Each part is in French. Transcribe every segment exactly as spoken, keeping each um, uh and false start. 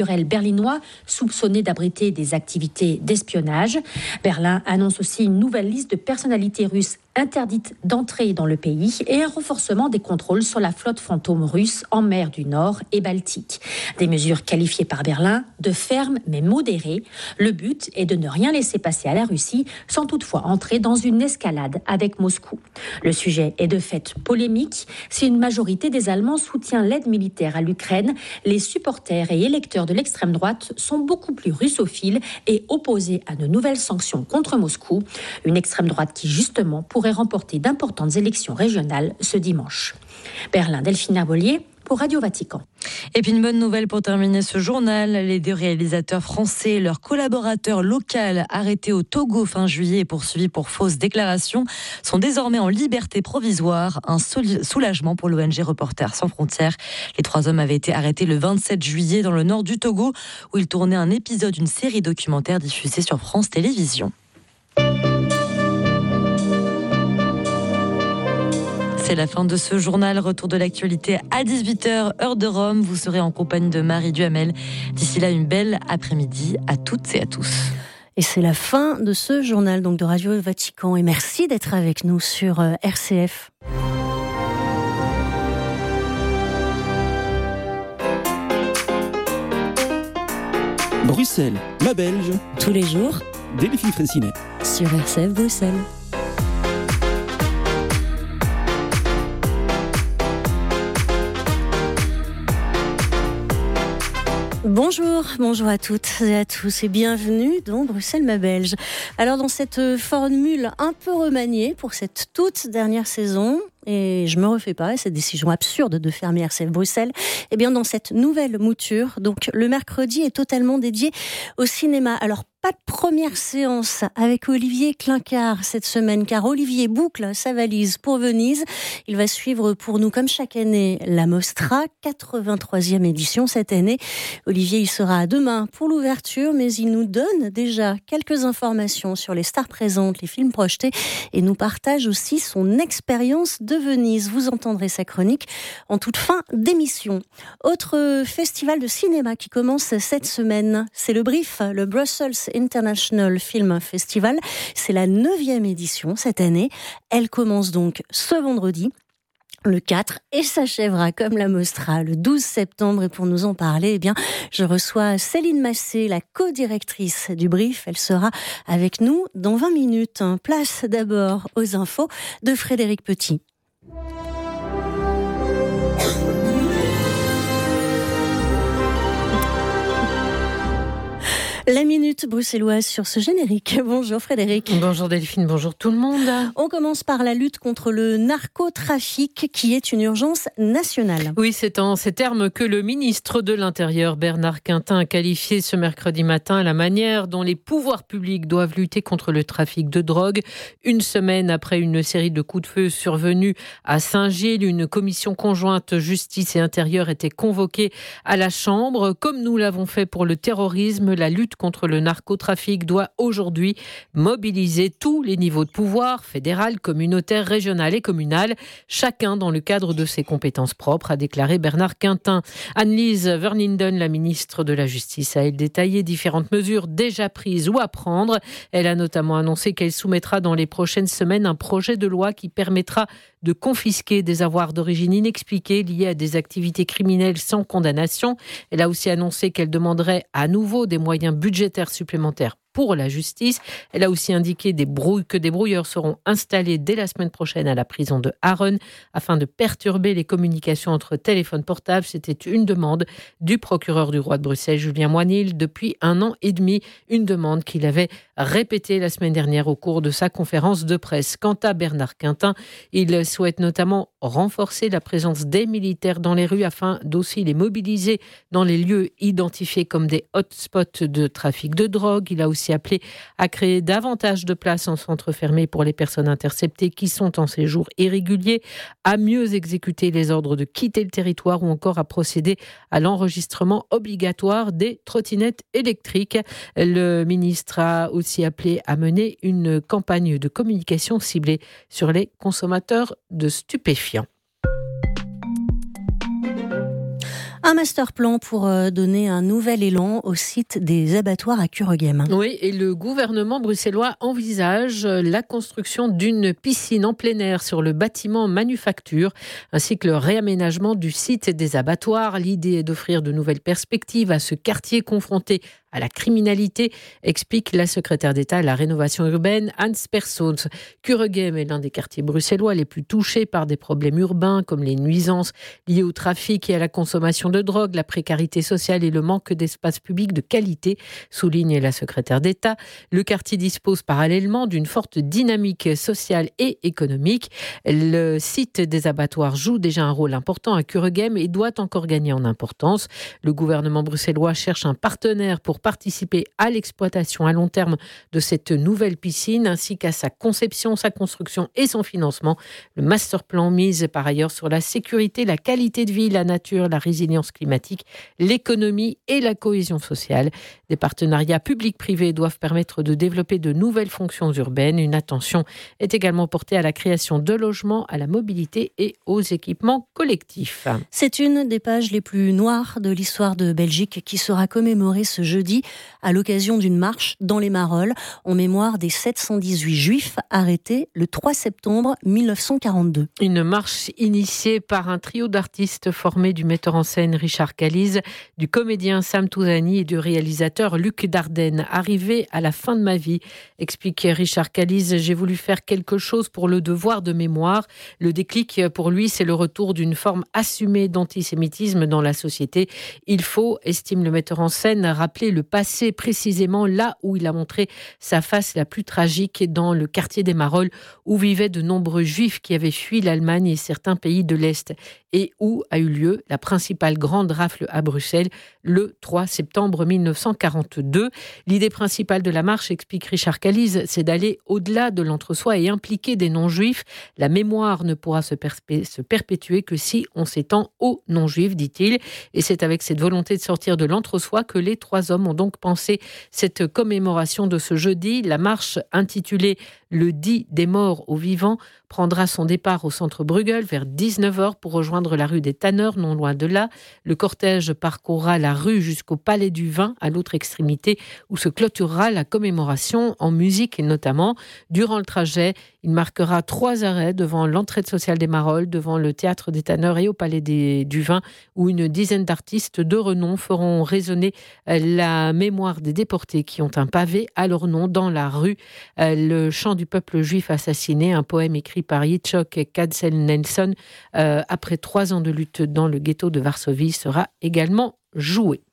berlinois soupçonné d'abriter des activités d'espionnage. Berlin annonce aussi une nouvelle liste de personnalités russes interdites d'entrer dans le pays et un renforcement des contrôles sur la flotte fantôme russe en mer du Nord et Baltique. Des mesures qualifiées par Berlin de fermes mais modérées. Le but est de ne rien laisser passer à la Russie sans toutefois entrer dans une escalade avec Moscou. Le sujet est de fait polémique. Si une majorité des Allemands soutient l'aide militaire à l'Ukraine, les supporters et électeurs de l'extrême droite sont beaucoup plus russophiles et opposés à de nouvelles sanctions contre Moscou. Une extrême droite qui justement pourrait remporter d'importantes élections régionales ce dimanche. Berlin, Delphine Herbolier pour Radio Vatican. Et puis une bonne nouvelle pour terminer ce journal. Les deux réalisateurs français et leur collaborateur local arrêtés au Togo fin juillet et poursuivis pour fausses déclarations sont désormais en liberté provisoire. Un soulagement pour l'O N G Reporters sans frontières. Les trois hommes avaient été arrêtés le vingt-sept juillet dans le nord du Togo où ils tournaient un épisode d'une série documentaire diffusée sur France Télévisions. C'est la fin de ce journal. Retour de l'actualité à dix-huit heures, heure de Rome. Vous serez en compagnie de Marie Duhamel. D'ici là, une belle après-midi à toutes et à tous. Et c'est la fin de ce journal donc de Radio Vatican. Et merci d'être avec nous sur R C F. Bruxelles, ma Belge. Tous les jours. Delphine Fraissinet. Sur R C F Bruxelles. Bonjour, bonjour à toutes et à tous et bienvenue dans Bruxelles ma Belge. Alors dans cette formule un peu remaniée pour cette toute dernière saison, et je me refais pas, cette décision absurde de fermer R C F Bruxelles, et bien dans cette nouvelle mouture, donc le mercredi est totalement dédié au cinéma. Alors pas de première séance avec Olivier Clincard cette semaine, car Olivier boucle sa valise pour Venise. Il va suivre pour nous, comme chaque année, la Mostra, quatre-vingt-troisième édition cette année. Olivier, il sera demain pour l'ouverture, mais il nous donne déjà quelques informations sur les stars présentes, les films projetés, et nous partage aussi son expérience de Venise. Vous entendrez sa chronique en toute fin d'émission. Autre festival de cinéma qui commence cette semaine, c'est le Brief, le Brussels International Film Festival. C'est la neuvième édition cette année. Elle commence donc ce vendredi, le quatre, et s'achèvera comme la Mostra le douze septembre. Et pour nous en parler, eh bien, je reçois Céline Massé, la co-directrice du Brief. Elle sera avec nous dans vingt minutes. Place d'abord aux infos de Frédéric Petit. La minute bruxelloise sur ce générique. Bonjour Frédéric. Bonjour Delphine, bonjour tout le monde. On commence par la lutte contre le narcotrafic qui est une urgence nationale. Oui, c'est en ces termes que le ministre de l'Intérieur Bernard Quintin a qualifié ce mercredi matin la manière dont les pouvoirs publics doivent lutter contre le trafic de drogue. Une semaine après une série de coups de feu survenus à Saint-Gilles, une commission conjointe justice et intérieur était convoquée à la Chambre. Comme nous l'avons fait pour le terrorisme, la lutte contre le narcotrafic doit aujourd'hui mobiliser tous les niveaux de pouvoir, fédéral, communautaire, régional et communal, chacun dans le cadre de ses compétences propres, a déclaré Bernard Quintin. Annelies Verlinden, la ministre de la Justice, a elle détaillé différentes mesures déjà prises ou à prendre. Elle a notamment annoncé qu'elle soumettra dans les prochaines semaines un projet de loi qui permettra de confisquer des avoirs d'origine inexpliquée liés à des activités criminelles sans condamnation. Elle a aussi annoncé qu'elle demanderait à nouveau des moyens budgétaires supplémentaires pour la justice. Elle a aussi indiqué des brouilles, que des brouilleurs seront installés dès la semaine prochaine à la prison de Harren afin de perturber les communications entre téléphones portables. C'était une demande du procureur du roi de Bruxelles, Julien Moinil, depuis un an et demi. Une demande qu'il avait répétée la semaine dernière au cours de sa conférence de presse. Quant à Bernard Quintin, il souhaite notamment renforcer la présence des militaires dans les rues afin d'aussi les mobiliser dans les lieux identifiés comme des hotspots de trafic de drogue. Il a aussi appelé à créer davantage de places en centre fermé pour les personnes interceptées qui sont en séjour irrégulier, à mieux exécuter les ordres de quitter le territoire ou encore à procéder à l'enregistrement obligatoire des trottinettes électriques. Le ministre a aussi appelé à mener une campagne de communication ciblée sur les consommateurs de stupéfiants. Un master plan pour donner un nouvel élan au site des abattoirs à Kuregem. Oui, et le gouvernement bruxellois envisage la construction d'une piscine en plein air sur le bâtiment manufacture, ainsi que le réaménagement du site des abattoirs. L'idée est d'offrir de nouvelles perspectives à ce quartier confronté à la criminalité, explique la secrétaire d'État à la rénovation urbaine, Hans Persons. Kuregem est l'un des quartiers bruxellois les plus touchés par des problèmes urbains comme les nuisances liées au trafic et à la consommation de drogue, la précarité sociale et le manque d'espace public de qualité, souligne la secrétaire d'État. Le quartier dispose parallèlement d'une forte dynamique sociale et économique. Le site des abattoirs joue déjà un rôle important à Kuregem et doit encore gagner en importance. Le gouvernement bruxellois cherche un partenaire pour participer à l'exploitation à long terme de cette nouvelle piscine, ainsi qu'à sa conception, sa construction et son financement. Le master plan mise par ailleurs sur la sécurité, la qualité de vie, la nature, la résilience climatique, l'économie et la cohésion sociale. Des partenariats publics-privés doivent permettre de développer de nouvelles fonctions urbaines. Une attention est également portée à la création de logements, à la mobilité et aux équipements collectifs. C'est une des pages les plus noires de l'histoire de Belgique qui sera commémorée ce jeudi à l'occasion d'une marche dans les Marolles en mémoire des sept cent dix-huit juifs arrêtés le trois septembre mille neuf cent quarante-deux. Une marche initiée par un trio d'artistes formé du metteur en scène Richard Calise, du comédien Sam Touzani et du réalisateur Luc Dardenne. Arrivé à la fin de ma vie, explique Richard Calise, j'ai voulu faire quelque chose pour le devoir de mémoire. Le déclic pour lui, c'est le retour d'une forme assumée d'antisémitisme dans la société. Il faut, estime le metteur en scène, rappeler le passé, précisément là où il a montré sa face la plus tragique, dans le quartier des Marolles, où vivaient de nombreux juifs qui avaient fui l'Allemagne et certains pays de l'Est, et où a eu lieu la principale grande rafle à Bruxelles le trois septembre mille neuf cent quarante-deux. L'idée principale de la marche, explique Richard Calise, c'est d'aller au-delà de l'entre-soi et impliquer des non-juifs. La mémoire ne pourra se, persp- se perpétuer que si on s'étend aux non-juifs, dit-il. Et c'est avec cette volonté de sortir de l'entre-soi que les trois hommes ont donc pensé cette commémoration de ce jeudi. La marche, intitulée « Le dit des morts aux vivants », prendra son départ au centre Bruegel vers dix-neuf heures pour rejoindre la rue des Tanneurs, non loin de là. Le cortège parcourra la rue jusqu'au Palais du Vin, à l'autre extrémité, où se clôturera la commémoration en musique et notamment. Durant le trajet, il marquera trois arrêts devant l'entraide sociale des Marolles, devant le théâtre des Tanneurs et au Palais des, du Vin, où une dizaine d'artistes de renom feront résonner la mémoire des déportés qui ont un pavé à leur nom dans la rue. Le chant du peuple juif assassiné, un poème écrit par Yitzhak Katznelson euh, après trois ans de lutte dans le ghetto de Varsovie, sera également joué.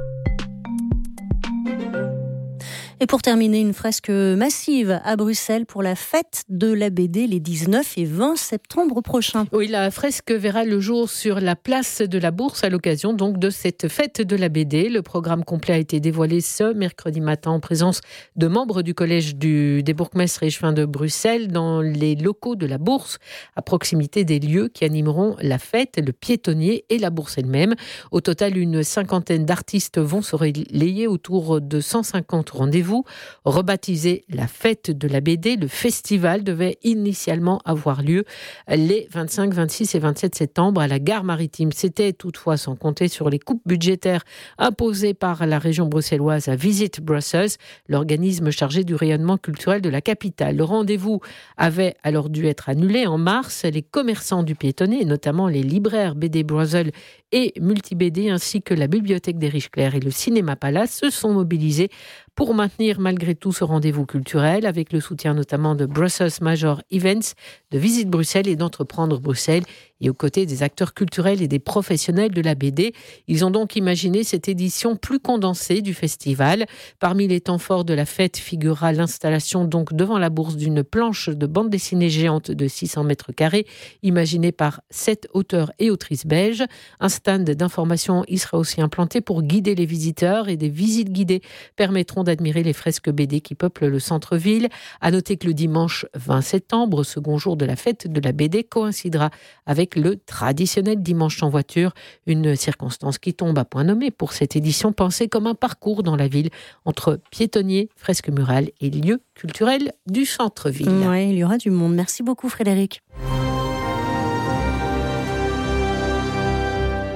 Et pour terminer, une fresque massive à Bruxelles pour la fête de la B D les dix-neuf et vingt septembre prochains. Oui, la fresque verra le jour sur la place de la Bourse à l'occasion donc de cette fête de la B D. Le programme complet a été dévoilé ce mercredi matin en présence de membres du collège du, des bourgmestres échevins de Bruxelles dans les locaux de la Bourse, à proximité des lieux qui animeront la fête, le piétonnier et la Bourse elle-même. Au total, une cinquantaine d'artistes vont se relayer autour de cent cinquante rendez-vous. Rebaptisé la fête de la B D, le festival devait initialement avoir lieu les vingt-cinq, vingt-six et vingt-sept septembre à la gare maritime. C'était toutefois sans compter sur les coupes budgétaires imposées par la région bruxelloise à Visit Brussels, l'organisme chargé du rayonnement culturel de la capitale. Le rendez-vous avait alors dû être annulé en mars. Les commerçants du piétonnier, notamment les libraires B D Brussels et Multi-B D, ainsi que la bibliothèque des Riches-Clairs et le Cinéma Palace, se sont mobilisés pour maintenir malgré tout ce rendez-vous culturel, avec le soutien notamment de Brussels Major Events, de Visite Bruxelles et d'Entreprendre Bruxelles, et aux côtés des acteurs culturels et des professionnels de la B D. Ils ont donc imaginé cette édition plus condensée du festival. Parmi les temps forts de la fête figurera l'installation donc devant la Bourse d'une planche de bande dessinée géante de six cents mètres carrés, imaginée par sept auteurs et autrices belges. Un stand d'information y sera aussi implanté pour guider les visiteurs, et des visites guidées permettront d'admirer les fresques B D qui peuplent le centre-ville. À noter que le dimanche vingt septembre, second jour de la fête de la B D, coïncidera avec le traditionnel dimanche en voiture, une circonstance qui tombe à point nommé pour cette édition pensée comme un parcours dans la ville entre piétonniers, fresques murales et lieux culturels du centre-ville. Oui, il y aura du monde. Merci beaucoup Frédéric.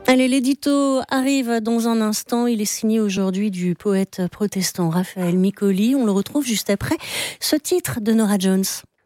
Allez, l'édito arrive dans un instant. Il est signé aujourd'hui du poète protestant Raphaël Micoli. On le retrouve juste après ce titre de Norah Jones.